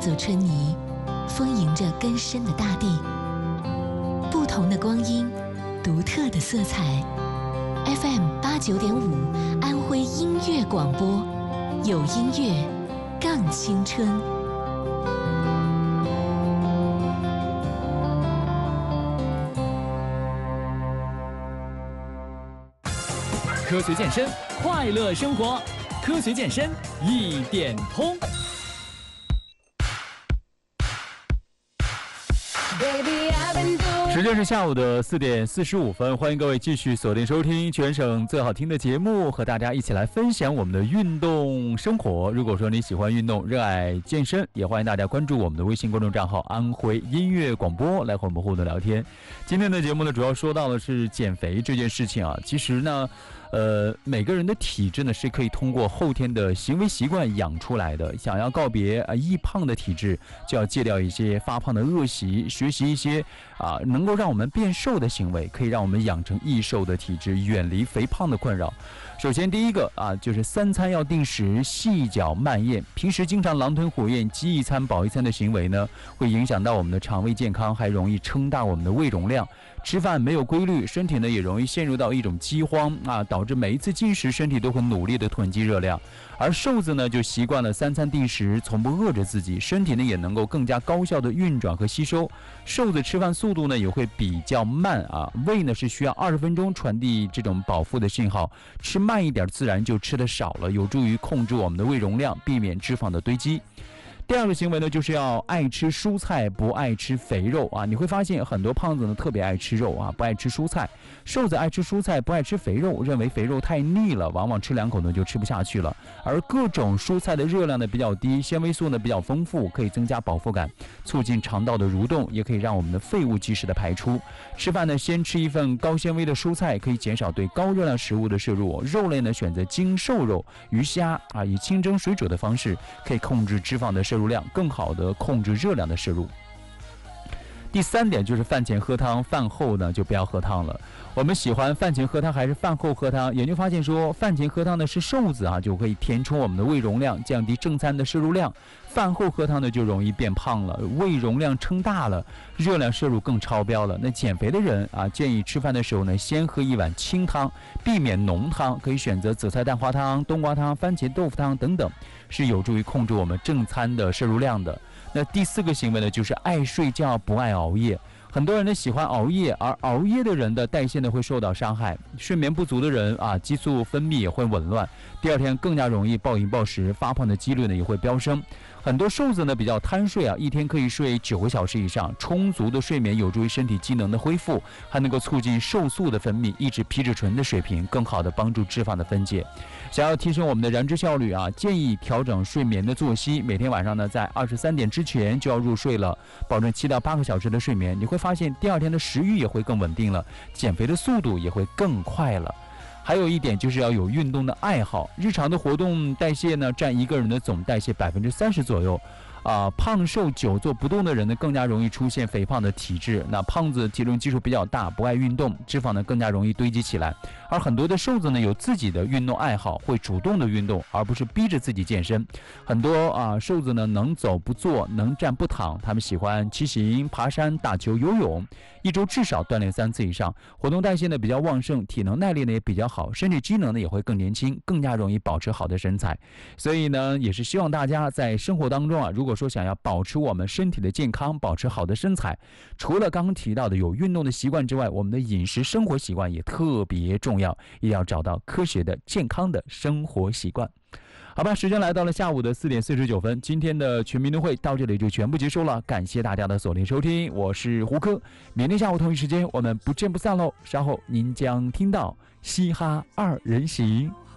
座春泥，丰盈着更深的大地。不同的光阴，独特的色彩。FM89.5安徽音乐广播，有音乐，更青春。 科学健身，快乐生活。科学健身一点通。时间是下午的4点45分，欢迎各位继续锁定收听全省最好听的节目，和大家一起来分享我们的运动生活。如果说你喜欢运动，热爱健身，也欢迎大家关注我们的微信公众账号安徽音乐广播，来和我们互动聊天。今天的节目呢，主要说到的是减肥这件事情啊。其实呢每个人的体质呢是可以通过后天的行为习惯养出来的。想要告别易胖的体质，就要戒掉一些发胖的恶习，学习一些能够让我们变瘦的行为，可以让我们养成易瘦的体质，远离肥胖的困扰。首先第一个就是3餐要定时，细嚼慢咽。平时经常狼吞虎咽、饥一餐饱一餐的行为呢，会影响到我们的肠胃健康，还容易撑大我们的胃容量。吃饭没有规律，身体呢也容易陷入到一种饥荒导致每一次进食身体都会努力的囤积热量。而瘦子呢就习惯了3餐定时，从不饿着自己，身体呢也能够更加高效的运转和吸收。瘦子吃饭速度呢也会比较慢胃呢是需要20分钟传递这种饱腹的信号，吃慢一点自然就吃的少了，有助于控制我们的胃容量，避免脂肪的堆积。第二个行为呢，就是要爱吃蔬菜，不爱吃肥肉你会发现很多胖子呢特别爱吃肉不爱吃蔬菜。瘦子爱吃蔬菜，不爱吃肥肉，认为肥肉太腻了，往往吃2口呢就吃不下去了。而各种蔬菜的热量呢比较低，纤维素呢比较丰富，可以增加饱腹感，促进肠道的蠕动，也可以让我们的废物及时的排出。吃饭呢先吃一份高纤维的蔬菜，可以减少对高热量食物的摄入。肉类呢选择精瘦肉，鱼虾以清蒸水煮的方式，可以控制脂肪的摄入量，更好的控制热量的摄入。第3点就是饭前喝汤，饭后呢就不要喝汤了。我们喜欢饭前喝汤还是饭后喝汤？研究发现说，饭前喝汤呢是瘦子就可以填充我们的胃容量，降低正餐的摄入量。饭后喝汤呢就容易变胖了，胃容量撑大了，热量摄入更超标了。那减肥的人建议吃饭的时候呢先喝一碗清汤，避免浓汤，可以选择紫菜蛋花汤、冬瓜汤、番茄豆腐汤等等，是有助于控制我们正餐的摄入量的。那第4个行为呢，就是爱睡觉不爱熬夜。很多人呢喜欢熬夜，而熬夜的人的代谢呢会受到伤害，睡眠不足的人激素分泌也会紊乱，第2天更加容易暴饮暴食，发胖的几率呢也会飙升。很多瘦子呢比较贪睡一天可以睡9个小时以上，充足的睡眠有助于身体机能的恢复，还能够促进瘦素的分泌，抑制皮质醇的水平，更好的帮助脂肪的分解。想要提升我们的燃脂效率建议调整睡眠的作息，每天晚上呢在23点之前就要入睡了，保证7到8个小时的睡眠，你会发现第2天的食欲也会更稳定了，减肥的速度也会更快了。还有一点就是要有运动的爱好，日常的活动代谢呢占一个人的总代谢30%左右。胖瘦久坐不动的人呢更加容易出现肥胖的体质。那胖子体重基数比较大，不爱运动，脂肪呢更加容易堆积起来。而很多的瘦子呢有自己的运动爱好，会主动的运动，而不是逼着自己健身。很多瘦子呢能走不坐，能站不躺，他们喜欢骑行、爬山、打球、游泳，一周至少锻炼3次以上，活动代谢呢比较旺盛，体能耐力呢也比较好，身体机能呢也会更年轻，更加容易保持好的身材。所以呢也是希望大家在生活当中如果说想要保持我们身体的健康，保持好的身材，除了刚刚提到的有运动的习惯之外，我们的饮食生活习惯也特别重要，一定要找到科学的健康的生活习惯。好吧，时间来到了下午的4点49分，今天的全民运动会到这里就全部结束了，感谢大家的锁定收听，我是胡科，明天下午同一时间我们不见不散喽。稍后您将听到嘻哈2人行。